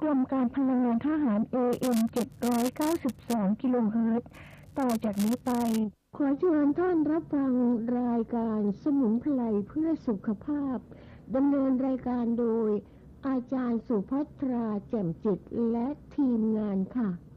มการพลังงานทหาร AM 792 กิโลเฮิรตซ์ต่อจากนี้ไปขอเชิญท่านรับฟังรายการสมุนไพรเพื่อสุขภาพดำเนินรายการโดยอาจารย์สุภัทราแจ่มจิตและทีมงานค่ะ